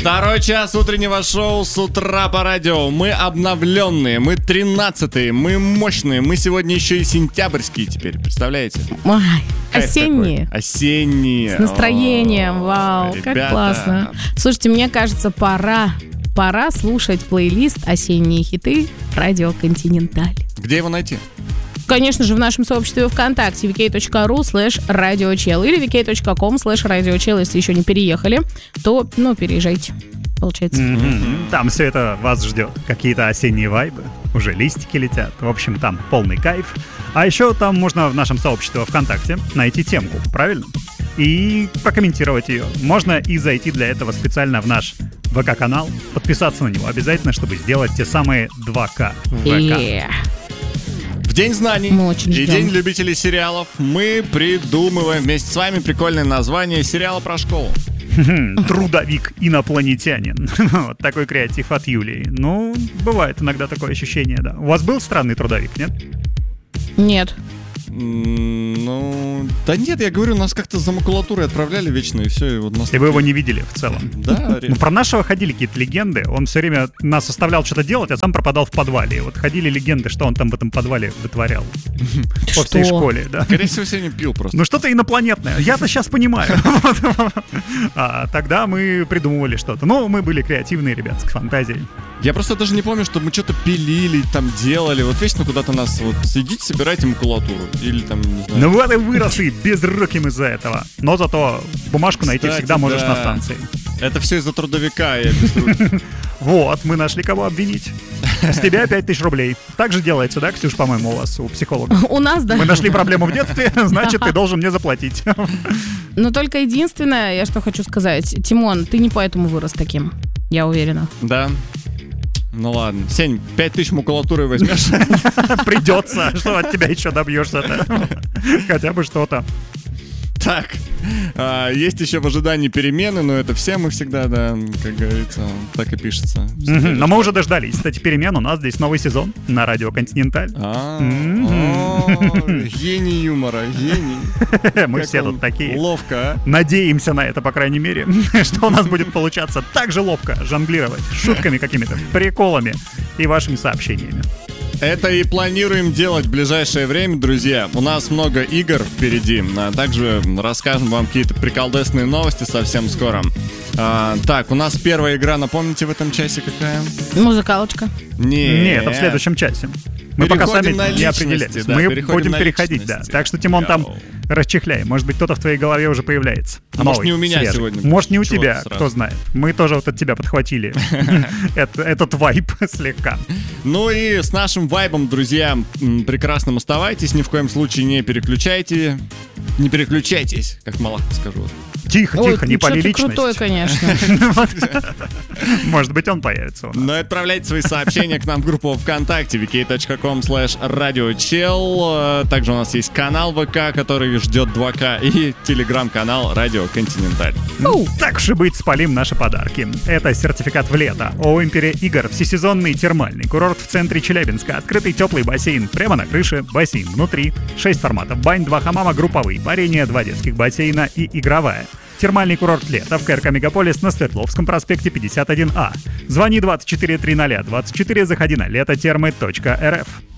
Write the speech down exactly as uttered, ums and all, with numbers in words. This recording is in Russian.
Второй час утреннего шоу «С утра по радио». Мы обновленные, мы тринадцатые, мы мощные. Мы сегодня еще и сентябрьские теперь, представляете? Ой, осенние. Какой? Осенние. С настроением, О, вау, ребята. Как классно. Слушайте, мне кажется, пора, пора слушать плейлист «Осенние хиты» радио «Континенталь». Где его найти? Конечно же, в нашем сообществе ВКонтакте vk.ru слэш радиочел или vk.com слэш радиочел. Если еще не переехали, то, ну, переезжайте, получается. Mm-hmm. Там все это вас ждет. Какие-то осенние вайбы, уже листики летят. В общем, там полный кайф. А еще там можно в нашем сообществе ВКонтакте найти темку, правильно? И прокомментировать ее. Можно и зайти для этого специально в наш ВК-канал, подписаться на него обязательно, чтобы сделать те самые два ка в ВК. Yeah. День знаний и День любителей сериалов мы придумываем вместе с вами прикольное название сериала про школу. Трудовик-инопланетянин. Вот такой креатив от Юлии. Ну, бывает иногда такое ощущение, да. У вас был странный трудовик, нет? Нет. Ну, да нет, я говорю, нас как-то за макулатурой отправляли вечно, и все, и вот нас... И вы его не видели в целом? Да. Ну, про нашего ходили какие-то легенды, он все время нас оставлял что-то делать, а сам пропадал в подвале. Вот ходили легенды, что он там в этом подвале вытворял. По всей школе, да. Скорее всего, сегодня пил просто. Ну, что-то инопланетное, я-то сейчас понимаю. А тогда мы придумывали что-то. Ну, мы были креативные ребята с фантазией. Я просто даже не помню, что мы что-то пилили, там делали. Вот вечно куда-то нас вот идите, собирайте макулатуру. Или там, не знаю. Ну вот и выросли безруким из-за этого. Но зато бумажку Кстати, найти всегда можешь да. на станции. Это все из-за трудовика, я без руки. Вот, мы нашли кого обвинить. С тебя пять тысяч рублей. Так же делается, да, Ксюш, по-моему, у вас, у психолога? У нас, да. Мы нашли проблему в детстве, значит, ты должен мне заплатить. Но только единственное, я что хочу сказать. Тимон, ты не поэтому вырос таким, я уверена. Да. Ну ладно. Сень, пять тысяч макулатуры возьмешь? Придется. Что от тебя еще добьешься-то? Хотя бы что-то. Так, а, есть еще в ожидании перемены, но это все мы всегда, да, как говорится, так и пишется. Mm-hmm. Но мы уже дождались. Кстати, перемен, у нас здесь новый сезон на радио «Континенталь». Гений юмора, гений. Мы все тут такие. Ловко, а? Надеемся на это, по крайней мере, что у нас будет получаться так же ловко жонглировать шутками какими-то, приколами и вашими сообщениями. Это и планируем делать в ближайшее время, друзья. У нас много игр впереди, а также расскажем вам какие-то приколдесные новости совсем скоро. А, так, у нас первая игра, напомните, в этом часе какая? Музыкалочка. Нет, Нет, это в следующем часе. Мы пока сами не определялись. Да, мы будем переходить, да. Так что, Тимон, там расчехляй. Может быть, кто-то в твоей голове уже появляется. А может, не у меня свежий. Сегодня. Может, не у тебя, сразу. Кто знает. Мы тоже вот от тебя подхватили этот вайб слегка. Ну и с нашим вайбом, друзья, прекрасным оставайтесь. Ни в коем случае не переключайте. Не переключайтесь, как Малахов скажу. Тихо, Ой, тихо, не пали личность. Ты крутой, конечно. Может быть, он появится у нас. Но отправляйте свои сообщения к нам в группу ВКонтакте vk.com slash радиочел. Также у нас есть канал ВК, который ждет два ка, и телеграм-канал Радио Континенталь. Так уж и быть, спалим наши подарки. Это сертификат в лето. ООО «Империя Игр», всесезонный термальный курорт в центре Челябинска. Открытый теплый бассейн прямо на крыше, бассейн внутри. Шесть форматов: бань, два хамама, групповые, парение, два детских бассейна и игровая. Термальный курорт «Лето» в КРК «Мегаполис» на Свердловском проспекте пятьдесят один А. Звони двадцать четыре триста двадцать четыре, заходи на лето термы точка эр эф.